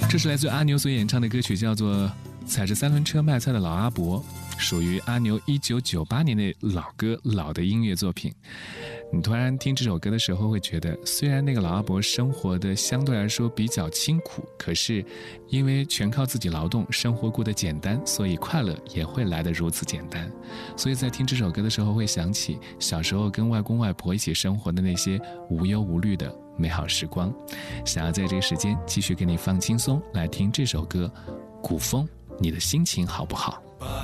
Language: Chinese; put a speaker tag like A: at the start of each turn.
A: 这是来自阿牛所演唱的歌曲，叫做《踩着三轮车卖菜的老阿伯》，属于阿牛1998年的老歌，老的音乐作品。你突然听这首歌的时候会觉得，虽然那个老阿伯生活的相对来说比较清苦，可是因为全靠自己劳动，生活过得简单，所以快乐也会来得如此简单。所以在听这首歌的时候会想起小时候跟外公外婆一起生活的那些无忧无虑的美好时光。想要在这个时间继续给你放轻松，来听这首歌《古风》，你的心情好不好？